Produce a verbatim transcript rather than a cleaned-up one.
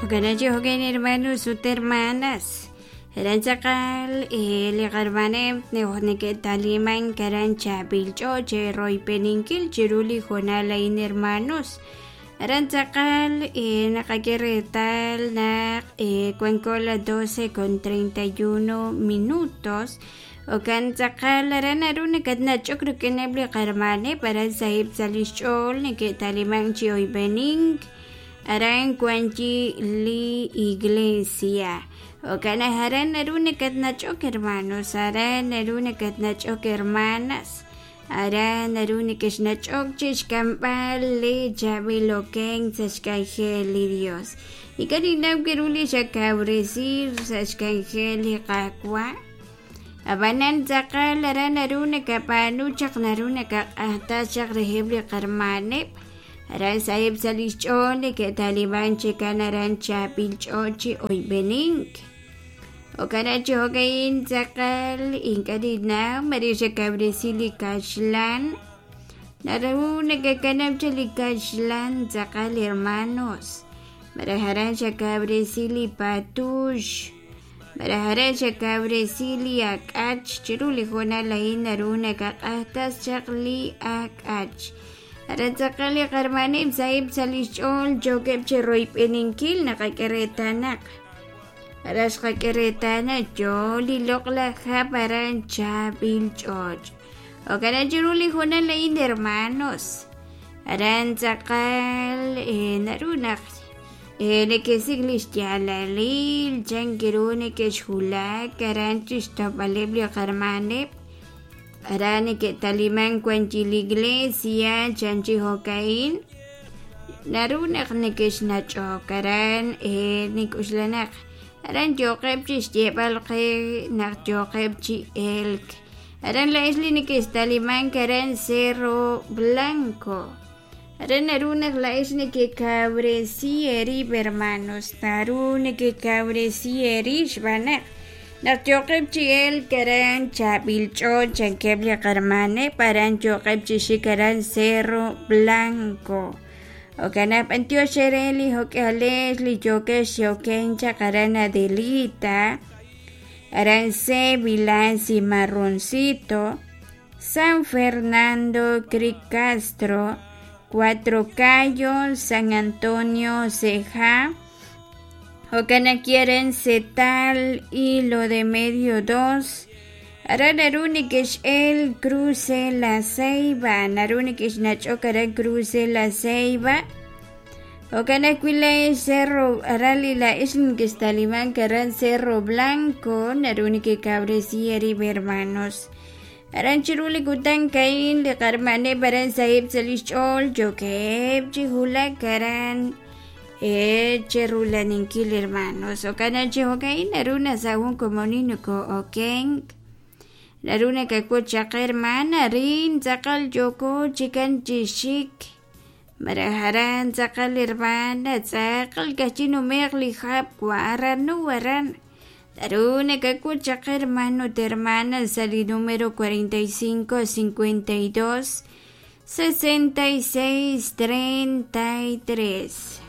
Hoganaji hogan hermanos ut hermanas. Ranchakal el garbanem neohneke taliman karancha bilcho che roy peninkil chiruli jonala in hermanos. Ranchakal eh, nakakiretal na eh, cuencola doce con treinta y uno minutos. O kanchakal ranarune kadna chokru kenebli garmane para sahib salishol neke taliman chioy bening. Aran cuanchi li iglesia. O kana haran narune katnachok hermanos. Aran narune katnachok hermanas. Aran narune kishnachok chishkampal le chavilokeng sashkangeli Dios. Y karinam keruli shakabresir sashkangeli kakwa. Abanan zakal aran narune kapanuchak narune kakatachak rehebli karmanep. Aran sahib salishchone que taliban checan aran chapilchochi oy bening. O kanachi hogain zakal inkadina marisha cabresili kashlan. Narune que canapchali kashlan zakal hermanos. Maraharan cabresili patush. Maraharan cabresili akach. Chiruli jona lain narune kakatas chakli akach. Ranchakali karmanim sahib salishol jokep cheroy peninkil nakakeretanak. Aras kakeretana joli lokla haparan chabil choj. O kana chiruli jona lain hermanos. Ranchakal eh, narunak. Eh, nekesiglish jalalil chankirune keshula karanchish tapalebli karmanep. Arane que taliman cuanchi la iglesia chanchi hokain narunak nekesh nachokaran eh nikuslanak aran jokepchis jebalke nak jokepchi elk aran la isli nekes taliman karan Cerro Blanco aran narunak la isli que cabresieri hermanos narunak que cabresieri shbanak Narjokeb chiel karan chabilcho chankeblia karmane paran jokeb chishikaran Cerro Blanco. O kanap antio shereli hokales li jokesh yokencha karan Adelita. Aran se Bilanci Marroncito. San Fernando Cricastro. Cuatro Cayos San Antonio Ceja. O kana quieren setal hilo de medio dos. Aran narunikesh el cruce la ceiba. Narunikesh nachokara cruce la ceiba. O kana quile cerro arali la isn que taliban karan Cerro Blanco. Narunike cabresieri hermanos. Aran chiruli kutan kain le karmane baran sahib salishol jokeb chihula karan. Eh, cherula ninkil hermanos. O kana chihokain naruna sahun komonino ko okeng. Naruna kako chaka hermana rin zakal joko chikan chishik. Maraharan zakal hermana zakal kachino merli hap kwaran no waran. Naruna kako chaka hermano de hermana sali número cuarenta y cinco cincuenta y dos sesenta y seis treinta y tres.